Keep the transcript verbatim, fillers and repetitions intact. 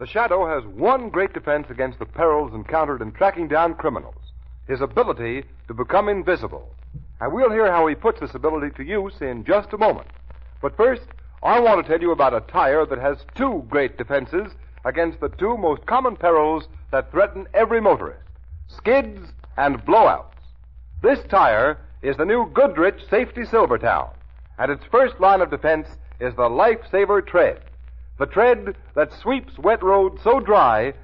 The Shadow has one great defense against the perils encountered in tracking down criminals: his ability to become invisible. And we'll hear how he puts this ability to use in just a moment. But first, I want to tell you about a tire that has two great defenses against the two most common perils that threaten every motorist: skids and blowouts. This tire is the new Goodrich Safety Silvertown, and its first line of defense is the Lifesaver Tread, the tread that sweeps wet roads so dry